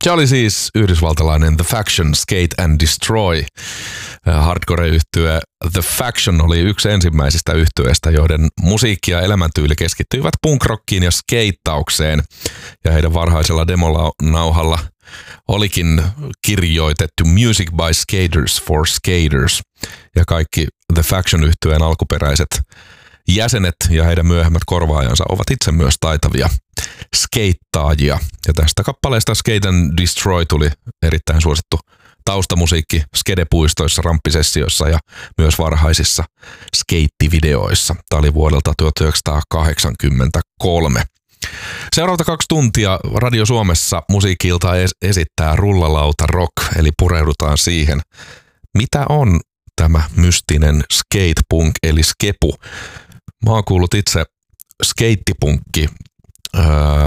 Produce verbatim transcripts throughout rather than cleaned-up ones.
Se oli siis yhdysvaltalainen The Faction, Skate and Destroy. Hardcore-yhtye The Faction oli yksi ensimmäisistä yhtyeistä, joiden musiikki ja elämäntyyli keskittyivät punkrockiin ja skeittaukseen. Ja heidän varhaisella demonauhalla olikin kirjoitettu Music by Skaters for Skaters. Ja kaikki The Faction-yhtyeen alkuperäiset jäsenet ja heidän myöhemmät korvaajansa ovat itse myös taitavia skeittaajia. Ja tästä kappaleesta Skate and Destroy tuli erittäin suosittu taustamusiikki skedepuistoissa, ramppisessioissa ja myös varhaisissa skeittivideoissa. Tämä oli vuodelta tuhatyhdeksänsataakahdeksankymmentäkolme. Seuraavat kaksi tuntia Radio Suomessa musiikilta esittää Rullalauta Rock, eli pureudutaan siihen, mitä on tämä mystinen skatepunk eli skepu. Mä oon kuullut itse skeittipunkki öö,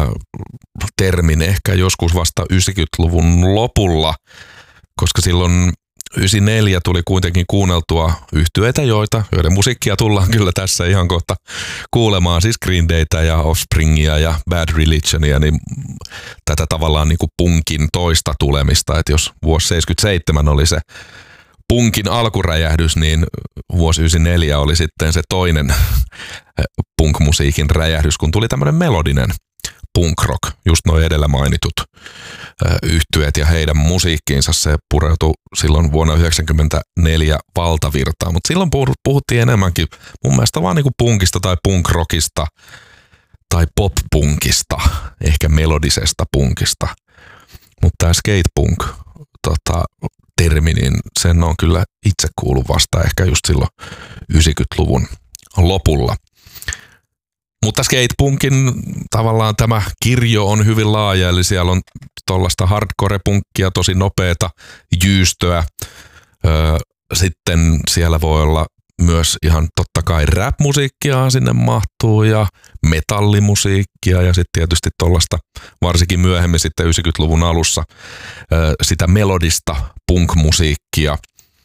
termin ehkä joskus vasta yhdeksänkymmentäluvun lopulla, koska silloin yhdeksänkymmentäneljä tuli kuitenkin kuunneltua yhtyeitä, joita, joiden musiikkia tullaan kyllä tässä ihan kohta kuulemaan, siis Green Daytä ja Offspringia ja Bad Religionia, niin tätä tavallaan niin kuin punkin toista tulemista, että jos vuosi seitsemänkymmentäseitsemän oli se punkin alkuräjähdys, niin vuosi yhdeksänkymmentäneljä oli sitten se toinen punk-musiikin räjähdys, kun tuli tämmöinen melodinen punk rock, just nuo edellä mainitut yhtyeet ja heidän musiikkiinsa. Se pureutui silloin vuonna yhdeksänkymmentäneljä valtavirtaan, mutta silloin puhuttiin enemmänkin mun mielestä vaan niinku punkista tai punk rockista tai pop-punkista, ehkä melodisesta punkista. Mutta tämä skatepunk tota, termi, niin sen on kyllä itse kuullut vasta ehkä just silloin yhdeksänkymmentäluvun lopulla. Mutta skatepunkin tavallaan tämä kirjo on hyvin laaja, eli siellä on tuollaista hardcore-punkkia, tosi nopeata jyystöä. Öö, sitten siellä voi olla myös ihan totta kai rap-musiikkia sinne mahtuu ja metallimusiikkia ja sitten tietysti tuollaista varsinkin myöhemmin sitten yhdeksänkymmentäluvun alussa öö, sitä melodista punk-musiikkia.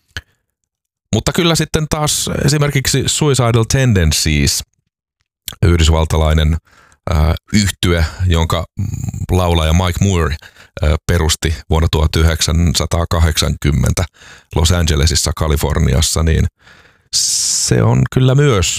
Mutta kyllä sitten taas esimerkiksi Suicidal Tendencies, yhdysvaltalainen äh, yhtye, jonka laulaja Mike Moore äh, perusti vuonna tuhatyhdeksänsataakahdeksankymmentä Los Angelesissa, Kaliforniassa, niin se on kyllä myös,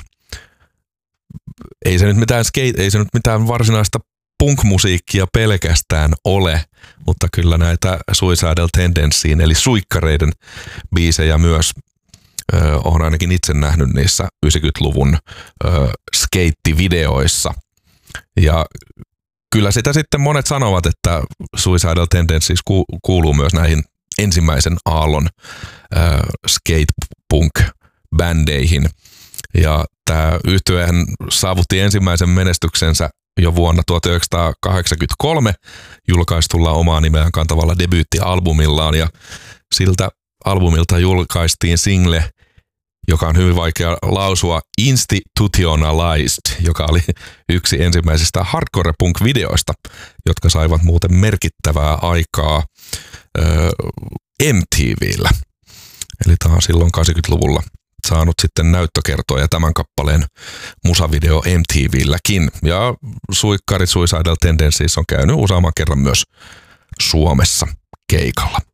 ei se nyt mitään skate, ei se nyt mitään varsinaista punk-musiikkia pelkästään ole, mutta kyllä näitä Suicidal Tendencyin eli suikkareiden biisejä myös Öö, olen ainakin itse nähnyt niissä yhdeksänkymmentäluvun öö, skeittivideoissa. Ja kyllä sitä sitten monet sanovat, että Suicidal Tendencies ku- kuuluu myös näihin ensimmäisen aallon öö, skatepunk-bändeihin. Ja tämä yhtyehän saavutti ensimmäisen menestyksensä jo vuonna tuhatyhdeksänsataakahdeksankymmentäkolme julkaistulla omaa nimeään kantavalla debyyttialbumillaan, ja siltä albumilta julkaistiin single, joka on hyvin vaikea lausua, Institutionalized, joka oli yksi ensimmäisistä hardcore-punk-videoista, jotka saivat muuten merkittävää aikaa ö, M T V:llä. Eli tämä on silloin kahdeksankymmentäluvulla saanut sitten näyttökertoja tämän kappaleen musavideo M T V:lläkin. Ja suikkarit Suicidal Tendencies on käynyt useamman kerran myös Suomessa keikalla.